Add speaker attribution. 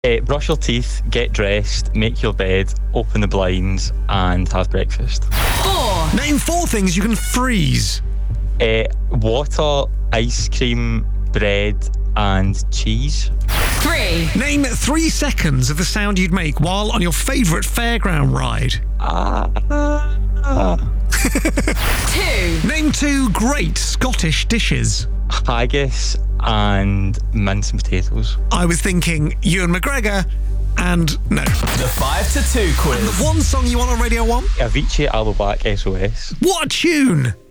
Speaker 1: Brush your teeth, get dressed, make your bed, open the blinds, and have breakfast.
Speaker 2: 4.
Speaker 3: Name 4 things you can freeze.
Speaker 1: Water, ice cream, bread, and cheese.
Speaker 2: 3.
Speaker 3: Name 3 seconds of the sound you'd make while on your favourite fairground ride.
Speaker 2: 2.
Speaker 3: Name 2 great Scottish dishes.
Speaker 1: Haggis and mince and potatoes.
Speaker 3: I was thinking Ewan McGregor, and no.
Speaker 4: The 5 to 2 quiz.
Speaker 3: The one song you want on Radio 1?
Speaker 1: Avicii, Aloe Black, SOS.
Speaker 3: What a tune!